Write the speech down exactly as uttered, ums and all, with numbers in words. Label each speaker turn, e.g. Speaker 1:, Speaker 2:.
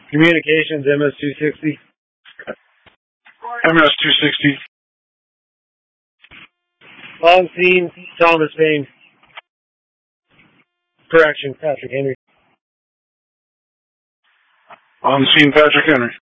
Speaker 1: Communications, M S two sixty.
Speaker 2: M S two sixty.
Speaker 1: On scene, Thomas Payne. Correction, Patrick Henry.
Speaker 2: On scene, Patrick Henry.